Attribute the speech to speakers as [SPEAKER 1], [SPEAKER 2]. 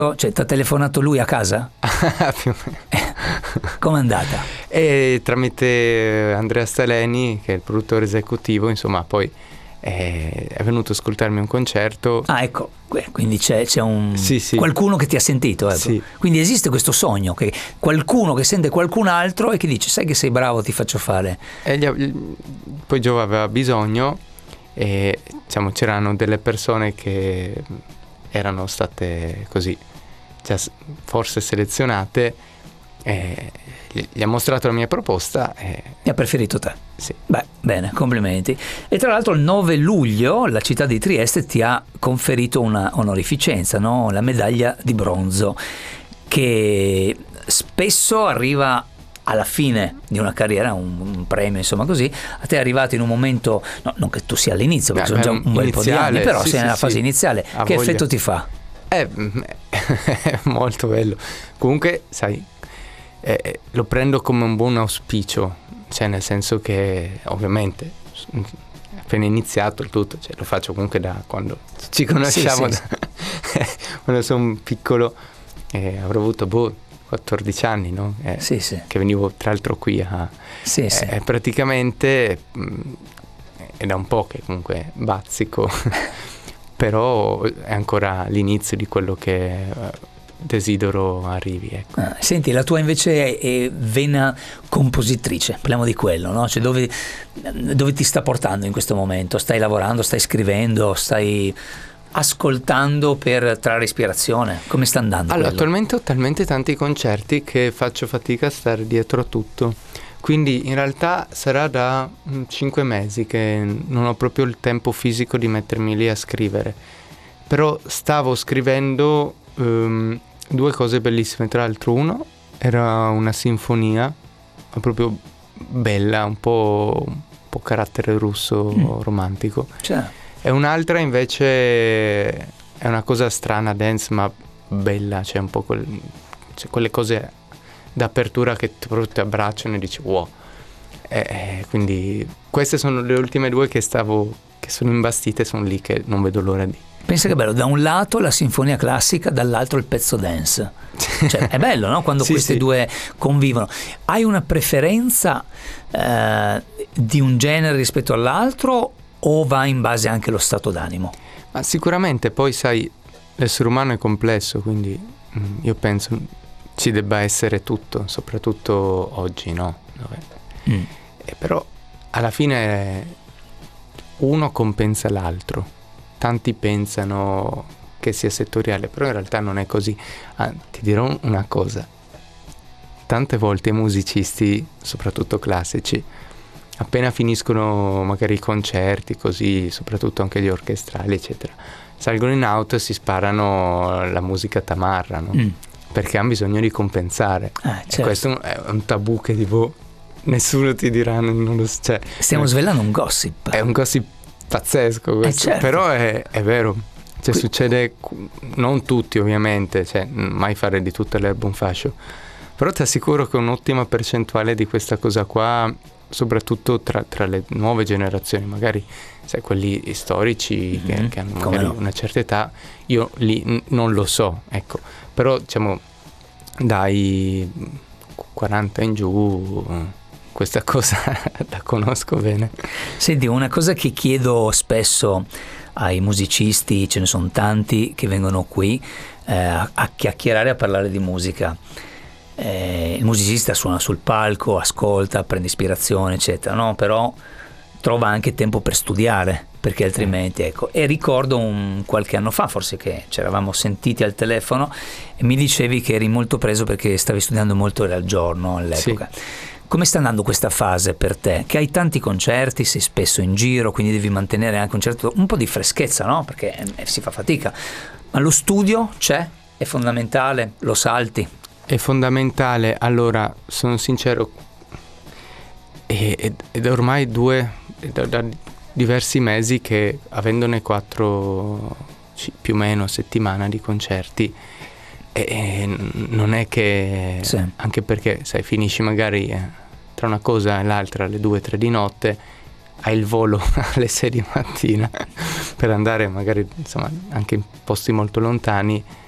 [SPEAKER 1] Cioè, ti ha telefonato lui a casa?
[SPEAKER 2] Più o meno.
[SPEAKER 1] Com'è andata?
[SPEAKER 2] E tramite Andrea Staleni, che è il produttore esecutivo, insomma, poi è venuto a ascoltarmi un concerto.
[SPEAKER 1] Ah, ecco, quindi c'è un
[SPEAKER 2] Sì.
[SPEAKER 1] qualcuno che ti ha sentito, ecco.
[SPEAKER 2] Sì.
[SPEAKER 1] Quindi esiste questo sogno che qualcuno che sente qualcun altro e che dice: sai che sei bravo, ti faccio fare.
[SPEAKER 2] Poi Giova aveva bisogno e diciamo c'erano delle persone che erano state così già forse selezionate, gli ha mostrato la mia proposta e
[SPEAKER 1] Mi ha preferito te.
[SPEAKER 2] sì.
[SPEAKER 1] Beh, bene, complimenti. E tra l'altro il 9 luglio la città di Trieste ti ha conferito una onorificenza, no? La medaglia di bronzo, che spesso arriva alla fine di una carriera, un premio, insomma, così. A te è arrivato in un momento, no, non che tu sia all'inizio, perché sono già un bel po' di anni, però sei nella fase iniziale. Che
[SPEAKER 2] voglia.
[SPEAKER 1] effetto ti fa?
[SPEAKER 2] È molto bello. Comunque, sai, lo prendo come un buon auspicio, cioè nel senso che ovviamente appena iniziato il tutto, cioè, lo faccio comunque da quando ci conosciamo,
[SPEAKER 1] Sì.
[SPEAKER 2] quando sono piccolo, avrò avuto 14 anni, no?
[SPEAKER 1] Sì.
[SPEAKER 2] Che venivo tra l'altro qui a...
[SPEAKER 1] Sì.
[SPEAKER 2] praticamente è da un po' che comunque bazzico, però è ancora l'inizio di quello che desidero arrivi, ecco.
[SPEAKER 1] Senti, la tua invece è vena compositrice, parliamo di quello, no? Cioè dove ti sta portando in questo momento? Stai lavorando, stai scrivendo, stai ascoltando per trarre ispirazione? Come sta andando?
[SPEAKER 2] Allora,
[SPEAKER 1] quello?
[SPEAKER 2] attualmente ho talmente tanti concerti che faccio fatica a stare dietro a tutto, quindi in realtà sarà da 5 mesi che non ho proprio il tempo fisico di mettermi lì a scrivere, però stavo scrivendo 2 cose bellissime. Tra l'altro uno era una sinfonia proprio bella, un po' carattere russo romantico,
[SPEAKER 1] Cioè,
[SPEAKER 2] e un'altra invece è una cosa strana, dance, ma bella, cioè un po' cioè quelle cose d'apertura che proprio ti abbracciano e dici wow. Quindi queste sono le ultime 2 che sono imbastite, sono lì che non vedo l'ora di...
[SPEAKER 1] pensa che bello, da un lato la sinfonia classica, dall'altro il pezzo dance. Cioè, è bello, no? Quando
[SPEAKER 2] Sì,
[SPEAKER 1] queste
[SPEAKER 2] sì.
[SPEAKER 1] due convivono. Hai una preferenza di un genere rispetto all'altro o va in base anche allo stato d'animo?
[SPEAKER 2] Ma sicuramente poi sai, l'essere umano è complesso, quindi io penso ci debba essere tutto, soprattutto oggi, no? Però alla fine uno compensa l'altro. Tanti pensano che sia settoriale, però in realtà non è così. Ti dirò una cosa: tante volte i musicisti, soprattutto classici, appena finiscono magari i concerti, così, soprattutto anche gli orchestrali, eccetera, salgono in auto e si sparano la musica tamarra, no? Perché hanno bisogno di compensare.
[SPEAKER 1] Certo.
[SPEAKER 2] E questo è un tabù che tipo nessuno ti dirà, non lo so, cioè,
[SPEAKER 1] Stiamo svelando un gossip.
[SPEAKER 2] è un gossip pazzesco questo,
[SPEAKER 1] certo.
[SPEAKER 2] però è vero. Cioè succede, non tutti ovviamente, cioè mai fare di tutta l'erba un fascio, però ti assicuro che un'ottima percentuale di questa cosa qua, soprattutto tra le nuove generazioni, magari sai, quelli storici che hanno magari una certa età, io lì non lo so, ecco, però diciamo dai 40 in giù questa cosa la conosco bene.
[SPEAKER 1] Senti, una cosa che chiedo spesso ai musicisti, ce ne sono tanti che vengono qui a chiacchierare, a parlare di musica. Il musicista suona sul palco, ascolta, prende ispirazione, eccetera, no? Però trova anche tempo per studiare, perché altrimenti, ecco. E ricordo qualche anno fa, forse, che ci eravamo sentiti al telefono e mi dicevi che eri molto preso perché stavi studiando molto ore al giorno all'epoca. Sì. Come sta andando questa fase per te? Che hai tanti concerti, sei spesso in giro, quindi devi mantenere anche un po' di freschezza, no? Perché si fa fatica. Ma lo studio c'è? È fondamentale? Lo salti?
[SPEAKER 2] È fondamentale. Allora, sono sincero, ed ormai da diversi mesi che, avendone 4 più o meno a settimana di concerti, non è che
[SPEAKER 1] sì.
[SPEAKER 2] Anche perché sai, finisci magari tra una cosa e l'altra alle 2-3 di notte, hai il volo alle 6 di mattina per andare magari insomma anche in posti molto lontani,